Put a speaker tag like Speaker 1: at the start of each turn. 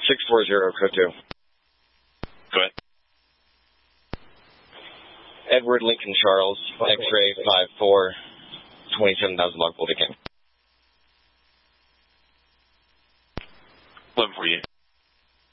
Speaker 1: 640, code 2.
Speaker 2: Go ahead.
Speaker 1: Edward Lincoln Charles, X-ray 54, 27,000 block Boulder King.
Speaker 2: 1148.